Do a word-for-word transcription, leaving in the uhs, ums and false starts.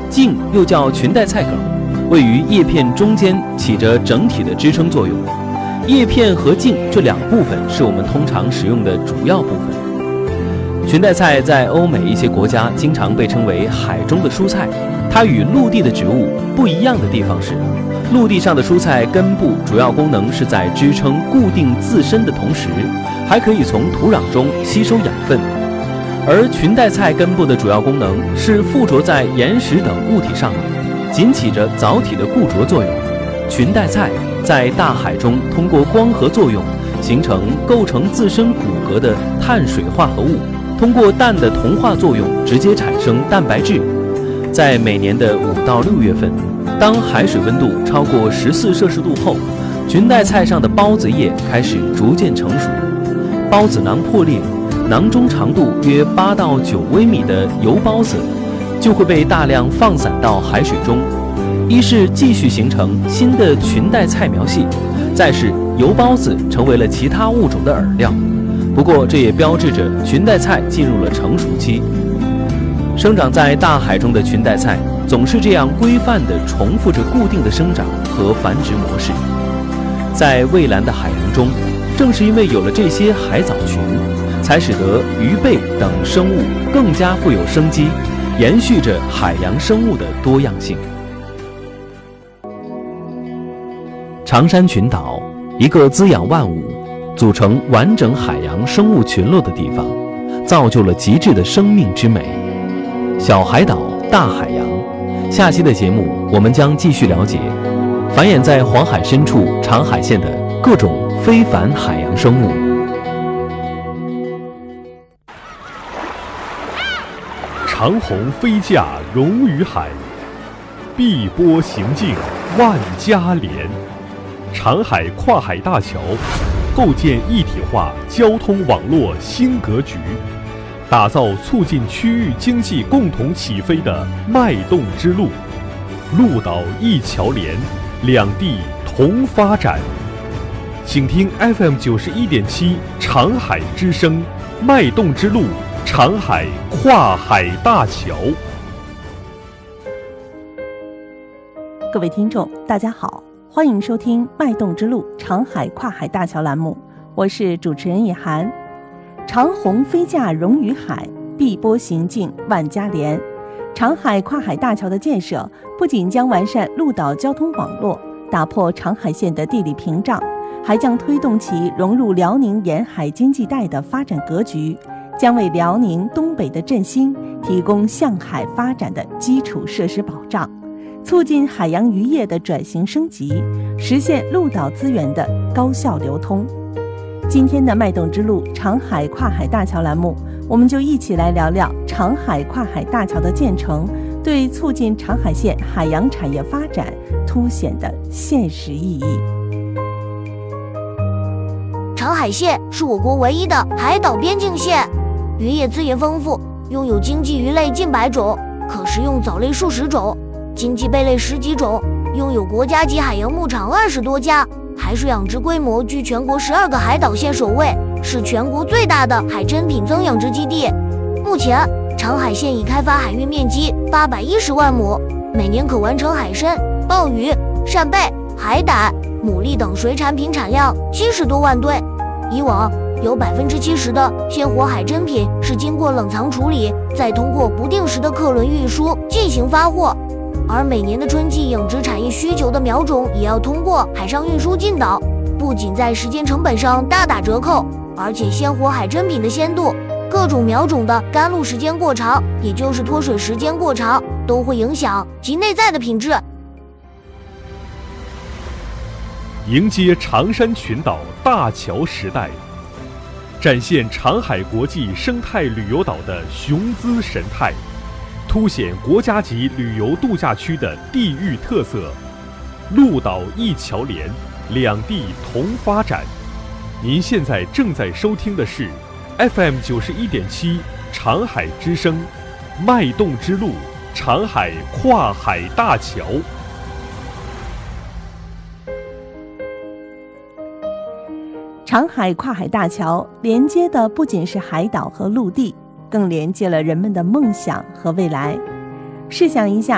茎又叫裙带菜梗，位于叶片中间，起着整体的支撑作用。叶片和茎这两部分是我们通常使用的主要部分。裙带菜在欧美一些国家经常被称为海中的蔬菜。它与陆地的植物不一样的地方是，陆地上的蔬菜根部主要功能是在支撑固定自身的同时，还可以从土壤中吸收养分。而裙带菜根部的主要功能是附着在岩石等物体上面，仅起着藻体的固着作用。裙带菜在大海中通过光合作用形成构成自身骨骼的碳水化合物，通过氮的同化作用直接产生蛋白质。在每年的五到六月份，当海水温度超过十四摄氏度后，裙带菜上的孢子叶开始逐渐成熟，孢子囊破裂，囊中长度约八到九微米的油孢子就会被大量放散到海水中，一是继续形成新的裙带菜苗系，再是油孢子成为了其他物种的饵料。不过这也标志着裙带菜进入了成熟期。生长在大海中的裙带菜总是这样规范地重复着固定的生长和繁殖模式。在蔚蓝的海洋中，正是因为有了这些海藻群，才使得鱼贝等生物更加富有生机，延续着海洋生物的多样性。长山群岛，一个滋养万物、组成完整海洋生物群落的地方，造就了极致的生命之美。小海岛，大海洋。下期的节目，我们将继续了解繁衍在黄海深处长海县的各种非凡海洋生物。 长虹飞架融于海，碧波行径万家连。长海跨海大桥构建一体化交通网络新格局，打造促进区域经济共同起飞的脉动之路。陆岛一桥连，两地同发展。请听 F M 九十一点七长海之声，脉动之路，长海跨海大桥。 各位听众，大家好，欢迎收听《脉动之路长海跨海大桥》栏目，我是主持人叶涵。长虹飞架融于海，碧波行径万家连。长海跨海大桥的建设不仅将完善陆岛交通网络，打破长海县的地理屏障，还将推动其融入辽宁沿海经济带的发展格局，将为辽宁东北的振兴提供向海发展的基础设施保障，促进海洋渔业的转型升级，实现陆岛资源的高效流通。今天的脉动之路长海跨海大桥栏目，我们就一起来聊聊长海跨海大桥的建成对促进长海县海洋产业发展凸显的现实意义。 长海县是我国唯一的海岛边境县，渔业资源丰富，拥有经济鱼类近百种，可食用藻类数十种，经济贝类十几种，拥有国家级海洋牧场二十多家，海水养殖规模居全国十二个海岛县首位，是全国最大的海珍品增养殖基地。目前，长海县已开发海域面积八百一十万亩，每年可完成海参、鲍鱼、扇贝、海胆、牡蛎等水产品产量七十多万吨。以往有百分之七十的鲜活海珍品是经过冷藏处理，再通过不定时的客轮运输进行发货。而每年的春季养殖产业需求的苗种也要通过海上运输进岛，不仅在时间成本上大打折扣，而且鲜活海珍品的鲜度、各种苗种的甘露时间过长，也就是脱水时间过长，都会影响其内在的品质。 迎接长山群岛大桥时代，展现长海国际生态旅游岛的雄姿神态，凸显国家级旅游度假区的地域特色。陆岛一桥连，两地同发展。您现在正在收听的是 F M 九十一点七长海之声，脉动之路，长海跨海大桥。 长海跨海大桥连接的不仅是海岛和陆地，更连接了人们的梦想和未来。试想一下，